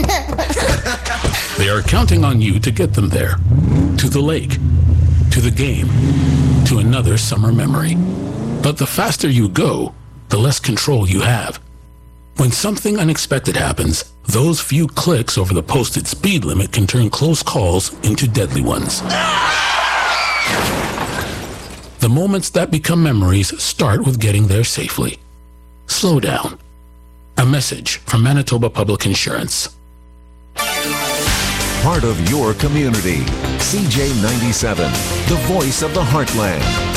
They are counting on you to get them there. To the lake, to the game, to another summer memory. But the faster you go, the less control you have. When something unexpected happens, those few clicks over the posted speed limit can turn close calls into deadly ones. The moments that become memories start with getting there safely. Slow down. A message from Manitoba Public Insurance. Part of your community. CJ97, the voice of the Heartland.